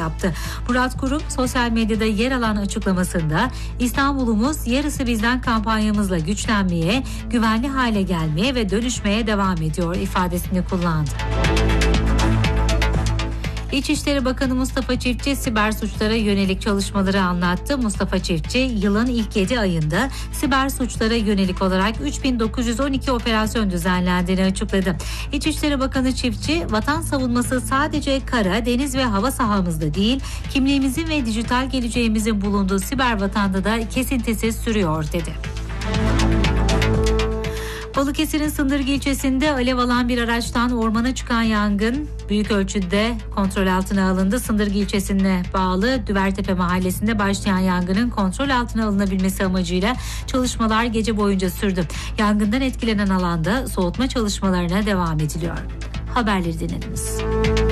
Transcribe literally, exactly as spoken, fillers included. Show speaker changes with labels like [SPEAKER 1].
[SPEAKER 1] yaptı. Murat Kurum sosyal medyada yer alan açıklamasında İstanbul'umuz yarısı bizden kampanyamızla güçlenmeye, güvenli hale gelmeye ve dönüşmeye devam ediyor ifadesini kullandı. İçişleri Bakanı Mustafa Çiftçi siber suçlara yönelik çalışmaları anlattı. Mustafa Çiftçi yılın ilk yedi ayında siber suçlara yönelik olarak üç bin dokuz yüz on iki operasyon düzenlendiğini açıkladı. İçişleri Bakanı Çiftçi, vatan savunması sadece kara, deniz ve hava sahamızda değil, kimliğimizin ve dijital geleceğimizin bulunduğu siber vatanda da kesintisiz sürüyor dedi. Balıkesir'in Sındırgı ilçesinde alev alan bir araçtan ormana çıkan yangın büyük ölçüde kontrol altına alındı. Sındırgı ilçesine bağlı Düvertepe mahallesinde başlayan yangının kontrol altına alınabilmesi amacıyla çalışmalar gece boyunca sürdü. Yangından etkilenen alanda soğutma çalışmalarına devam ediliyor. Haberleri dinlediniz.